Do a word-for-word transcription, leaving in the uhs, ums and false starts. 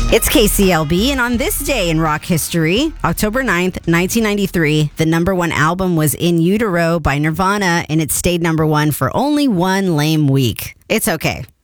It's K C L B, and on this day in rock history, October ninth, nineteen ninety-three, the number one album was In Utero by Nirvana, and it stayed number one for only one lame week. It's okay.